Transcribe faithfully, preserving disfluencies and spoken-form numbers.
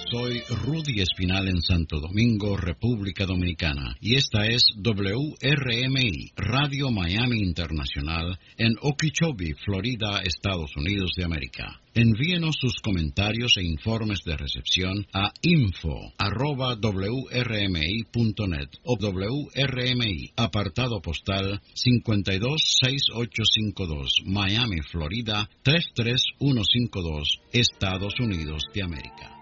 Soy Rudy Espinal en Santo Domingo, República Dominicana, y esta es W R M I, Radio Miami Internacional, en Okeechobee, Florida, Estados Unidos de América. Envíenos sus comentarios e informes de recepción a info arroba w r m i punto net o W R M I, apartado postal cinco dos seis ocho cinco dos, Miami, Florida tres tres uno cinco dos, Estados Unidos de América.